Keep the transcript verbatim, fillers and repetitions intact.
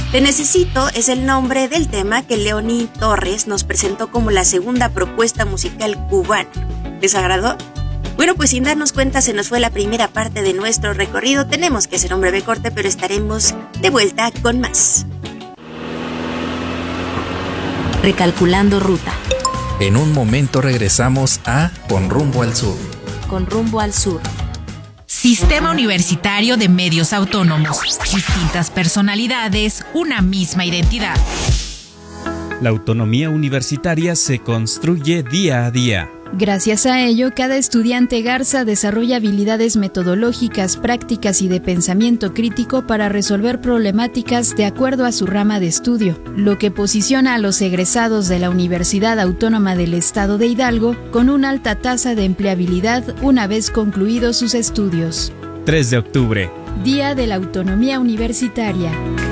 Te Necesito es el nombre del tema que Leonie Torres nos presentó como la segunda propuesta musical cubana. ¿Les agradó? Bueno, pues sin darnos cuenta se nos fue la primera parte de nuestro recorrido. Tenemos que hacer un breve corte, pero estaremos de vuelta con más. Recalculando ruta. En un momento regresamos a Con Rumbo al Sur. Con Rumbo al Sur. Sistema Universitario de Medios Autónomos. Distintas personalidades, una misma identidad. La autonomía universitaria se construye día a día. Gracias a ello, cada estudiante Garza desarrolla habilidades metodológicas, prácticas y de pensamiento crítico para resolver problemáticas de acuerdo a su rama de estudio, lo que posiciona a los egresados de la Universidad Autónoma del Estado de Hidalgo con una alta tasa de empleabilidad una vez concluidos sus estudios. tres de octubre. Día de la Autonomía Universitaria.